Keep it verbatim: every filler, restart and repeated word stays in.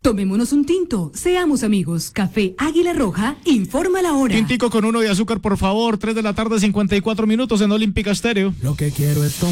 Tomémonos un tinto, seamos amigos. Café Águila Roja, informa la hora. Tintico con uno de azúcar, por favor. tres de la tarde, cincuenta y cuatro minutos en Olímpica Estéreo. Lo que quiero es tomar.